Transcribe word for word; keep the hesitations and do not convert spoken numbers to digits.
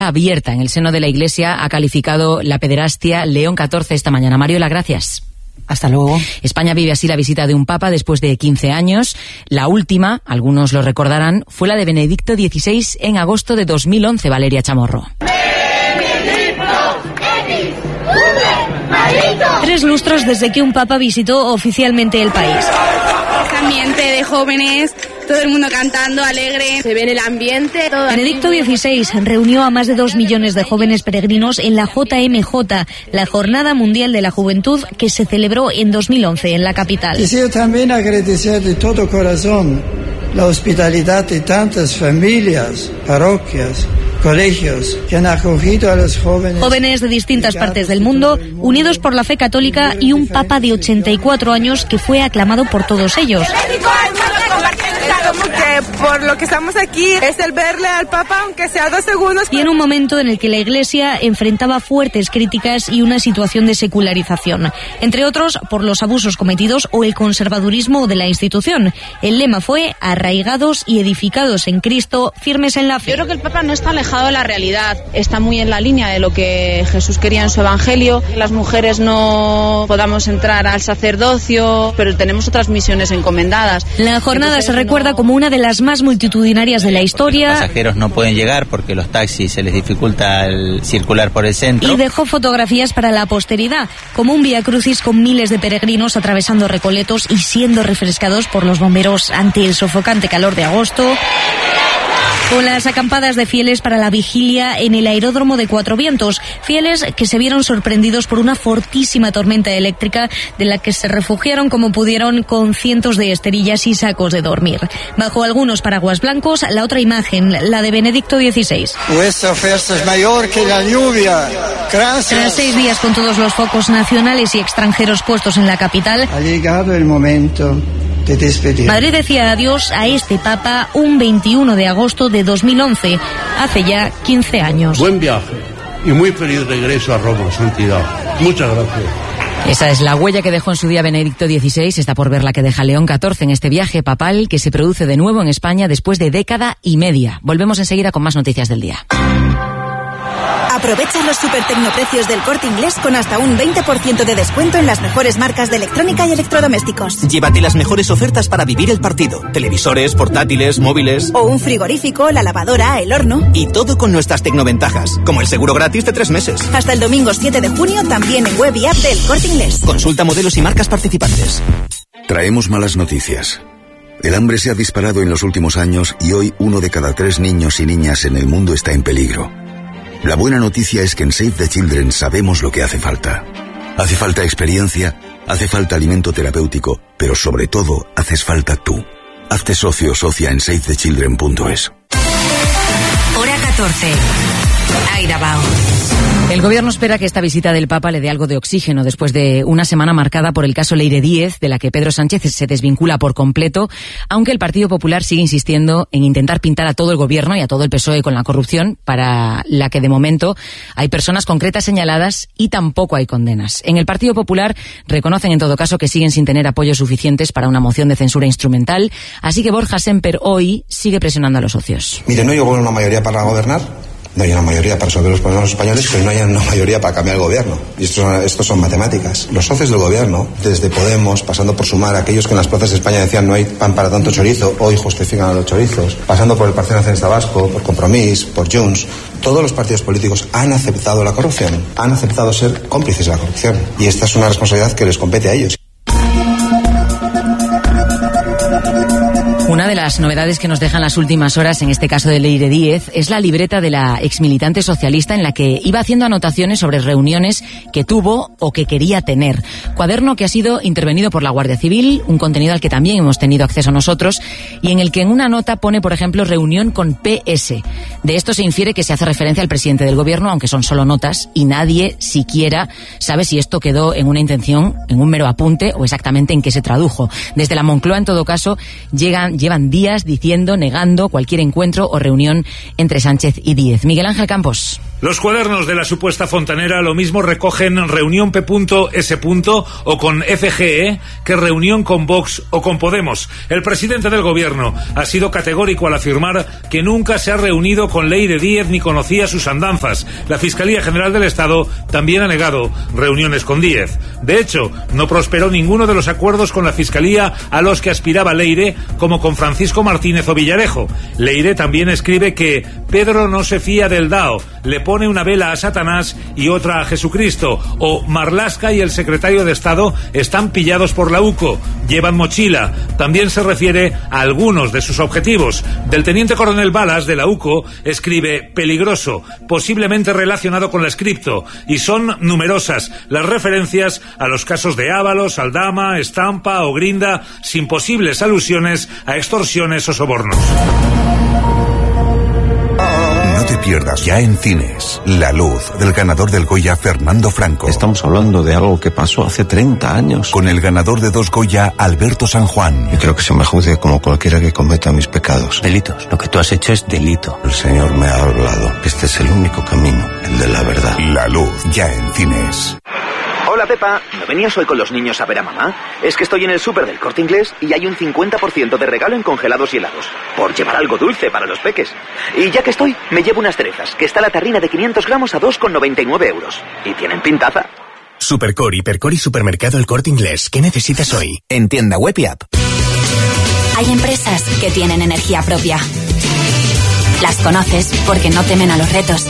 abierta en el seno de la Iglesia ha calificado la pederastia León catorce esta mañana. Mariola, gracias. Hasta luego. España vive así la visita de un papa después de quince años. La última, algunos lo recordarán, fue la de Benedicto dieciséis en agosto de dos mil once. Valeria Chamorro. Tres lustros desde que un papa visitó oficialmente el país. Ambiente de jóvenes, todo el mundo cantando, alegre, se ve en el ambiente. Todo Benedicto dieciséis reunió a más de dos millones de jóvenes peregrinos en la J M J, la Jornada Mundial de la Juventud, que se celebró en dos mil once en la capital. Quisiera también agradecer de todo corazón la hospitalidad de tantas familias, parroquias, colegios que han acogido a los jóvenes. Jóvenes de distintas partes del mundo, unidos por la fe católica, y un papa de ochenta y cuatro años que fue aclamado por todos ellos. Como que por lo que estamos aquí es el verle al Papa, aunque sea dos segundos. Y en un momento en el que la Iglesia enfrentaba fuertes críticas y una situación de secularización, entre otros por los abusos cometidos o el conservadurismo de la institución. El lema fue arraigados y edificados en Cristo, firmes en la fe. Yo creo que el Papa no está alejado de la realidad, está muy en la línea de lo que Jesús quería en su Evangelio. Las mujeres no podamos entrar al sacerdocio, pero tenemos otras misiones encomendadas. La jornada Entonces, se recuerda no... como una de las más multitudinarias de la historia. Los pasajeros no pueden llegar porque los taxis se les dificulta el circular por el centro. Y dejó fotografías para la posteridad, como un vía crucis con miles de peregrinos atravesando recoletos y siendo refrescados por los bomberos ante el sofocante calor de agosto. Con las acampadas de fieles para la vigilia en el aeródromo de Cuatro Vientos, fieles que se vieron sorprendidos por una fortísima tormenta eléctrica de la que se refugiaron como pudieron con cientos de esterillas y sacos de dormir. Bajo algunos paraguas blancos, la otra imagen, la de Benedicto dieciséis. Vuestra fuerza es mayor que la lluvia. Gracias. Tras seis días con todos los focos nacionales y extranjeros puestos en la capital, ha llegado el momento de despedir. Madrid decía adiós a este papa un veintiuno de agosto de dos mil once, hace ya quince años. Buen viaje y muy feliz regreso a Roma, santidad. Muchas gracias. Esa es la huella que dejó en su día Benedicto dieciséis, está por ver la que deja León catorce en este viaje papal que se produce de nuevo en España después de década y media. Volvemos enseguida con más noticias del día. Aprovecha los super tecnoprecios del Corte Inglés con hasta un veinte por ciento de descuento en las mejores marcas de electrónica y electrodomésticos. Llévate las mejores ofertas para vivir el partido. Televisores, portátiles, móviles... O un frigorífico, la lavadora, el horno... Y todo con nuestras tecnoventajas, como el seguro gratis de tres meses. Hasta el domingo siete de junio, también en web y app del Corte Inglés. Consulta modelos y marcas participantes. Traemos malas noticias. El hambre se ha disparado en los últimos años y hoy uno de cada tres niños y niñas en el mundo está en peligro. La buena noticia es que en Save the Children sabemos lo que hace falta. Hace falta experiencia, hace falta alimento terapéutico, pero sobre todo, haces falta tú. Hazte socio o socia en save the children punto es. Hora catorce. Aida Bao. El gobierno espera que esta visita del Papa le dé algo de oxígeno después de una semana marcada por el caso Leire Díez, de la que Pedro Sánchez se desvincula por completo, aunque el Partido Popular sigue insistiendo en intentar pintar a todo el gobierno y a todo el P S O E con la corrupción, para la que de momento hay personas concretas señaladas y tampoco hay condenas. En el Partido Popular reconocen en todo caso que siguen sin tener apoyos suficientes para una moción de censura instrumental, así que Borja Semper hoy sigue presionando a los socios. Mire, no hay una mayoría para gobernar. No hay una mayoría para resolver los problemas españoles, pero no hay una mayoría para cambiar el gobierno. Y esto son, esto son matemáticas. Los socios del gobierno, desde Podemos, pasando por Sumar, aquellos que en las plazas de España decían no hay pan para tanto chorizo, hoy justifican a los chorizos, pasando por el Partido Nacionalista Vasco, por Compromís, por Junts, todos los partidos políticos han aceptado la corrupción, han aceptado ser cómplices de la corrupción. Y esta es una responsabilidad que les compete a ellos. Una de las novedades que nos dejan las últimas horas en este caso de Leire Díez es la libreta de la exmilitante socialista en la que iba haciendo anotaciones sobre reuniones que tuvo o que quería tener. Cuaderno que ha sido intervenido por la Guardia Civil, un contenido al que también hemos tenido acceso nosotros, y en el que en una nota pone, por ejemplo, reunión con P S. De esto se infiere que se hace referencia al presidente del gobierno, aunque son solo notas, y nadie siquiera sabe si esto quedó en una intención, en un mero apunte, o exactamente en qué se tradujo. Desde la Moncloa, en todo caso, llegan llevan días diciendo, negando cualquier encuentro o reunión entre Sánchez y Díez. Miguel Ángel Campos. Los cuadernos de la supuesta fontanera lo mismo recogen reunión P S o con F G E que reunión con Vox o con Podemos. El presidente del gobierno ha sido categórico al afirmar que nunca se ha reunido con Leire Díez ni conocía sus andanzas. La Fiscalía General del Estado también ha negado reuniones con Díez. De hecho, no prosperó ninguno de los acuerdos con la Fiscalía a los que aspiraba Leire, como con Francisco Martínez o Villarejo. Leire también escribe que Pedro no se fía del D A O, le pone una vela a Satanás y otra a Jesucristo, o Marlaska y el secretario de Estado están pillados por la U C O, llevan mochila. También se refiere a algunos de sus objetivos. Del teniente coronel Balas de la U C O escribe peligroso, posiblemente relacionado con la Scripto, y son numerosas las referencias a los casos de Ábalos, Aldama, Estampa o Grinda, sin posibles alusiones a extorsiones o sobornos. No te pierdas ya en cines La Luz, del ganador del Goya Fernando Franco. Estamos hablando de algo que pasó hace treinta años. Con el ganador de dos Goya, Alberto San Juan. Y creo que se me juzgue como cualquiera que cometa mis pecados. Delitos. Lo que tú has hecho es delito. El Señor me ha hablado. Este es el único camino, el de la verdad. La Luz, ya en cines. Hola Pepa, ¿no venías hoy con los niños a ver a mamá? Es que estoy en el súper del Corte Inglés y hay un cincuenta por ciento de regalo en congelados y helados. Por llevar algo dulce para los peques. Y ya que estoy, me llevo unas cerezas, que está la tarrina de quinientos gramos a dos con noventa y nueve euros. Y tienen pintaza. Supercore, Hipercore y Supermercado El Corte Inglés. ¿Qué necesitas hoy? En tienda web y app. Hay empresas que tienen energía propia. Las conoces porque no temen a los retos.